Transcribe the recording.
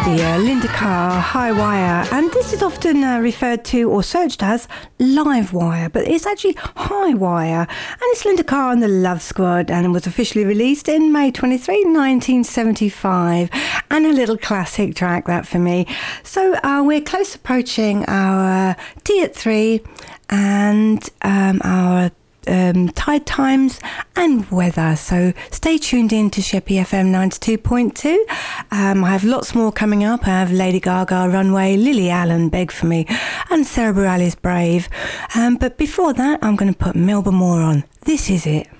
Linda Carr, High Wire, and this is often referred to or searched as Live Wire, but it's actually High Wire, and it's Linda Carr and the Love Squad, and it was officially released in May 23, 1975, and a little classic track, that for me. So we're close approaching our tea at 3 and our tide times and weather, so stay tuned in to Sheppey FM 92.2. I have lots more coming up. I have Lady Gaga, Runway, Lily Allen, Beg For Me, and Sarah Bareilles, Brave, but before that I'm going to put Melba Moore on. This is it.